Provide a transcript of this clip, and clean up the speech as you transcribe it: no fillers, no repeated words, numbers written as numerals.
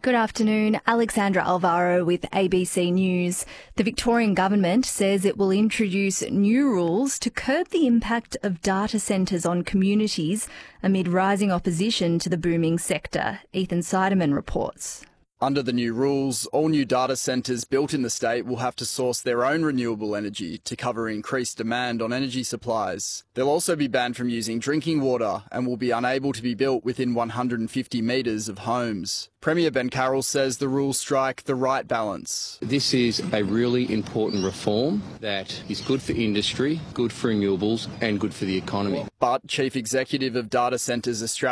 Good afternoon. Alexandra Alvaro with ABC News. The Victorian government says it will introduce new rules to curb the impact of data centres on communities amid rising opposition to the booming sector. Ethan Seidemann reports. Under the new rules, all new data centres built in the state will have to source their own renewable energy to cover increased demand on energy supplies. They'll also be banned from using drinking water and will be unable to be built within 150 metres of homes. Premier Ben Carroll says the rules strike the right balance. This is a really important reform that is good for industry, good for renewables and good for the economy. But Chief Executive of Data Centres Australia